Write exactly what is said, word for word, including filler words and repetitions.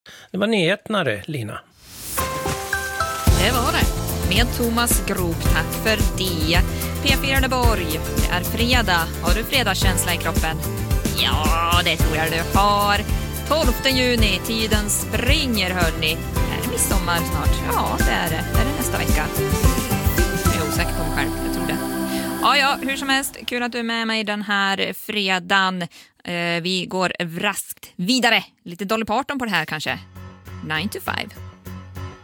Det var nyheterna det, Lina. Det var det. Med Thomas Grop, tack för det. P fyra Göteborg, det är fredag. Har du fredagskänsla i kroppen? Ja, det tror jag du har. tolfte juni, tiden springer hörni. Är det midsommar snart? Ja, det är det. Det är det nästa vecka. Jag är osäker på mig själv, jag tror det. Ja, ja, hur som helst, kul att du är med mig den här fredagen. Eh, vi går raskt vidare. Lite Dolly Parton på det här kanske. nine to five.